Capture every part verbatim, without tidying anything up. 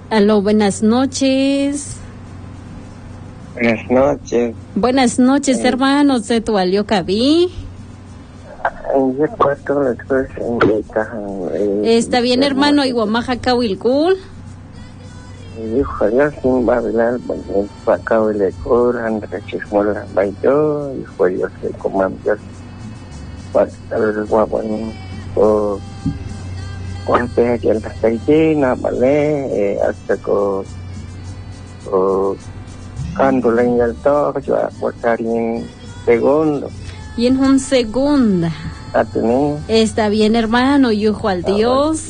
Aló, buenas noches. Buenas noches. Buenas noches, eh. hermano. ¿Se tu alió cabí? Está bien, hermano. Iguamaja Kawilkul. Hijo Dios, sin Babilal, Pacao y Lecor, Andrés Chismola, Bayo, Hijo Dios, de Comandos, Pastor Guapan, o Juanpe, que el Castellina, Vale, hasta con Candolen y el Toro, yo a votar en segundo. Y en un segunda. Está bien, hermano. Yujo al Dios.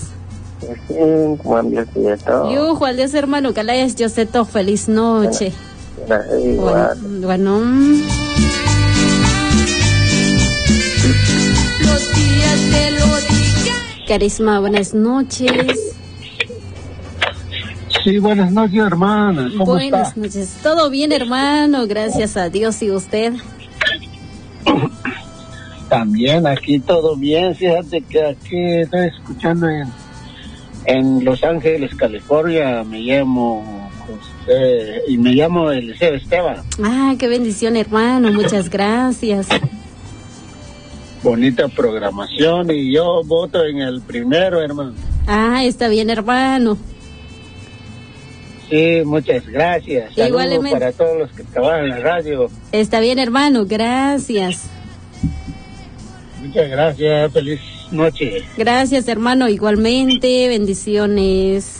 Yujo al Dios, hermano. Calayas, yo sé todo. Feliz noche. Bueno, bueno. Los días de los días. Carisma, buenas noches. Sí, buenas noches, hermana. ¿Cómo buenas está? noches. Todo bien, hermano. Gracias a Dios. ¿Y usted? También aquí todo bien. Fíjate que aquí estoy escuchando en, en Los Ángeles, California. Me llamo José y me llamo Eliseo Esteban. Ah, qué bendición, hermano. Muchas gracias. Bonita programación y yo voto en el primero, hermano. Ah, está bien, hermano. Sí, muchas gracias. Saludos igualmente para todos los que trabajan en la radio. Está bien, hermano. Gracias. Muchas gracias, feliz noche. Gracias, hermano, igualmente, bendiciones.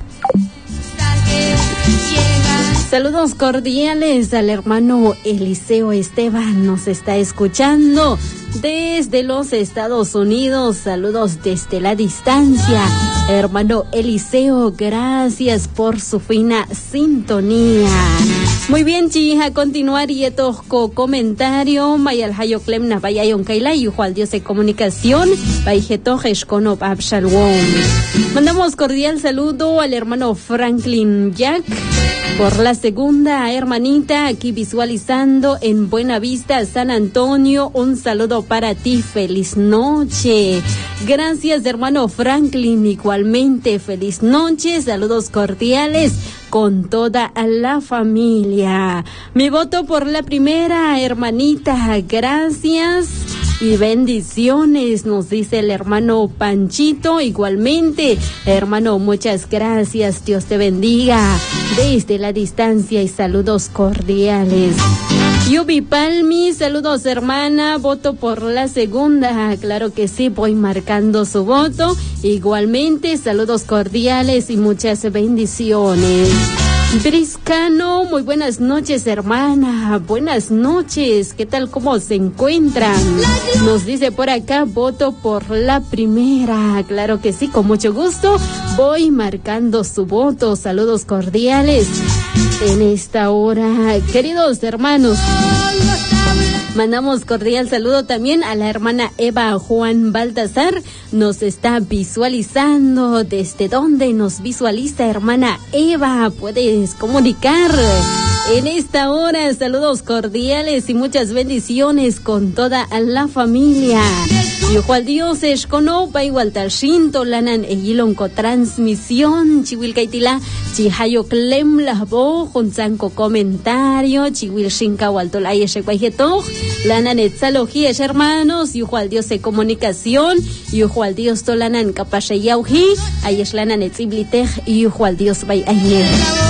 Saludos cordiales al hermano Eliseo Esteban, nos está escuchando desde los Estados Unidos. Saludos desde la distancia. Hermano Eliseo, gracias por su fina sintonía. Muy bien, chija, continuar y etojco comentario. Mayal hayo clemna bayayon kaila y Juan Dios de comunicación. Baijeto Heshkono Abshalwon. Mandamos cordial saludo al hermano Franklin Jack. Por la segunda hermanita, aquí visualizando en Buena Vista, San Antonio. Un saludo para ti, feliz noche. Gracias, hermano Franklin, igualmente feliz noche. Saludos cordiales con toda la familia. Mi voto por la primera hermanita, gracias y bendiciones, nos dice el hermano Panchito. Igualmente, hermano, muchas gracias, Dios te bendiga desde la distancia y saludos cordiales. Yubi Palmi, saludos hermana, voto por la segunda, claro que sí, voy marcando su voto. Igualmente, saludos cordiales y muchas bendiciones. Briscano, muy buenas noches, hermana, buenas noches, ¿qué tal, cómo se encuentran? Nos dice por acá, voto por la primera, claro que sí, con mucho gusto, voy marcando su voto, saludos cordiales en esta hora, queridos hermanos. Mandamos cordial saludo también a la hermana Eva Juan Baltasar. Nos está visualizando. ¿Desde dónde nos visualiza, hermana Eva? Puedes comunicar en esta hora. Saludos cordiales y muchas bendiciones con toda la familia. Y Juan Dios Escono, igual Tashinto, Lanan Eyilonco transmisión, Chihuilcaitila, Chihayo Clem Labo, Junzanco comentario, Chihuil Shinka Waltolay Shequajeto, Lanan Etzalojíes hermanos, y Juan Dios de comunicación, y Juan Dios Tolanan Capashayauji, Ayesh Lanan Etziblitej, y Juan Dios Bay Ayer.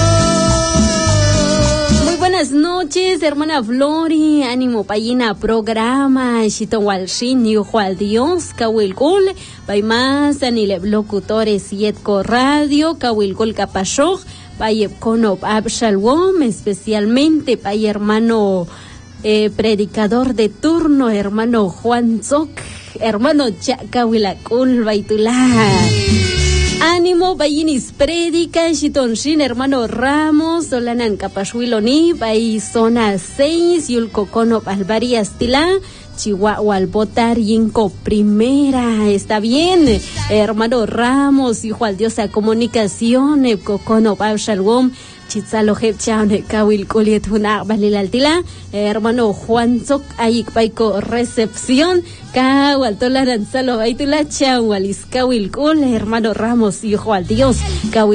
Buenas noches, hermana Flori, ánimo payina programa, Shito Walshin, Yujo al Dios, Kawilkul, Paymas, Anile locutores Yetco Radio, Kawilkul Kapashoj, Payep Konob Abshalwom, especialmente Pay hermano eh, predicador de turno, hermano Juan Zok, hermano Chakawilakul Baitulá. Ánimo, Bayinis Predica, Shitonshin, hermano Ramos, Solanan Capashuiloni, Bay Zona seis, Yulcocono, Albarias Tila, Chihuahua, Albotar, Yinco Primera, está bien, hermano Ramos, hijo al Dios a comunicación, Cocono, Baushalwom, Chitzalo Hepchan, Kawil Kulietuna, Balilaltila, hermano Juan Zok, Ayik Paiko Recepción, Kawal Tolaran Salo Baitula, Chawal Iskawil Kul, hermano Ramos, hijo al Dios, Kawil